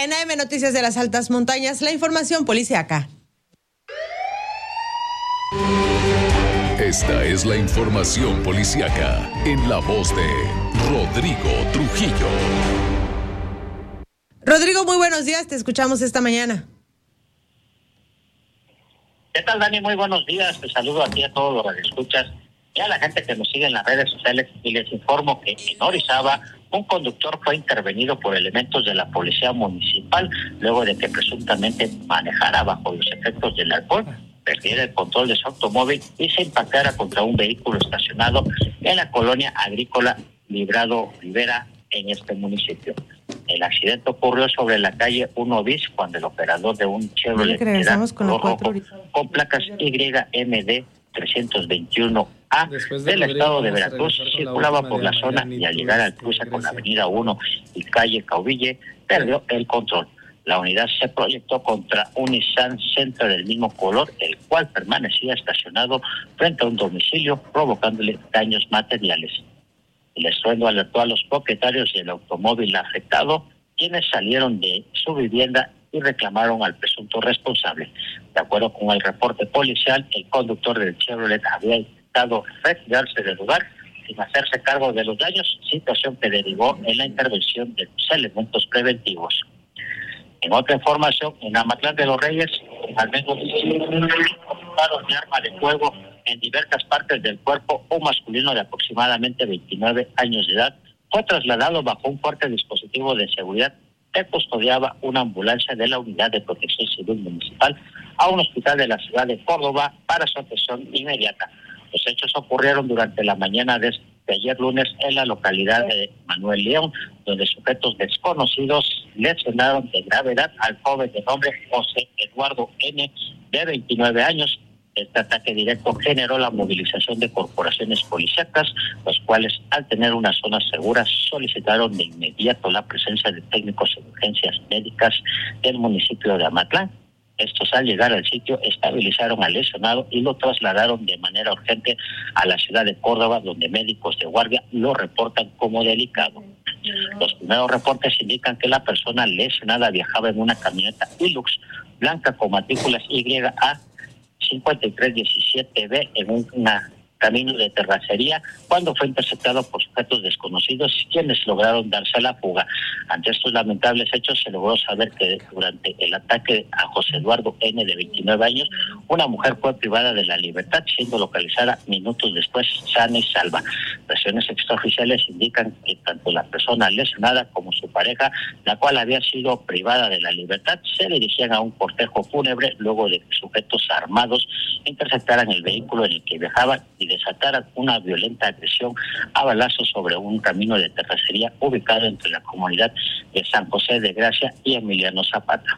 En AM Noticias de las Altas Montañas, la información policíaca. Esta es la información policíaca en la voz de Rodrigo Trujillo. Rodrigo, muy buenos días, te escuchamos esta mañana. ¿Qué tal, Dani? Muy buenos días, te saludo aquí a todos los radioescuchas y a la gente que nos sigue en las redes sociales y les informo que en Orizaba un conductor fue intervenido por elementos de la policía municipal luego de que presuntamente manejara bajo los efectos del alcohol, perdiera el control de su automóvil y se impactara contra un vehículo estacionado en la colonia agrícola Librado Rivera en este municipio. El accidente ocurrió sobre la calle 1 bis cuando el operador de un Chevrolet rojo con placas YMD 321A del estado de Veracruz circulaba por la zona y al llegar al cruce con la avenida 1 y calle Cauville perdió el control. La unidad se proyectó contra un Nissan Sentra del mismo color, el cual permanecía estacionado frente a un domicilio, provocándole daños materiales. El estruendo alertó a los propietarios del automóvil afectado, quienes salieron de su vivienda y reclamaron al presunto responsable. De acuerdo con el reporte policial, el conductor del Chevrolet había intentado retirarse del lugar sin hacerse cargo de los daños, situación que derivó en la intervención de los elementos preventivos. En otra información, en Amatlán de los Reyes, al menos disparos de arma de fuego en diversas partes del cuerpo, un masculino de aproximadamente 29 años de edad fue trasladado bajo un fuerte dispositivo de seguridad que custodiaba una ambulancia de la Unidad de Protección Civil Municipal a un hospital de la ciudad de Córdoba para su atención inmediata. Los hechos ocurrieron durante la mañana de ayer lunes en la localidad de Manuel León, donde sujetos desconocidos lesionaron de gravedad al joven de nombre José Eduardo N., de 29 años. Este ataque directo generó la movilización de corporaciones policíacas, los cuales, al tener una zona segura, solicitaron de inmediato la presencia de técnicos de urgencias médicas del municipio de Amatlán. Estos, al llegar al sitio, estabilizaron al lesionado y lo trasladaron de manera urgente a la ciudad de Córdoba, donde médicos de guardia lo reportan como delicado. Los primeros reportes indican que la persona lesionada viajaba en una camioneta Hilux blanca con matrículas YA 5317B en una camino de terracería cuando fue interceptado por sujetos desconocidos, quienes lograron darse a la fuga. Ante estos lamentables hechos se logró saber que durante el ataque a José Eduardo N., de 29 años, una mujer fue privada de la libertad, siendo localizada minutos después sana y salva. Versiones extraoficiales indican que tanto la persona lesionada como su pareja, la cual había sido privada de la libertad, se dirigían a un cortejo fúnebre luego de que sujetos armados interceptaran el vehículo en el que viajaban y desataran una violenta agresión a balazos sobre un camino de terracería ubicado entre la comunidad de San José de Gracia y Emiliano Zapata.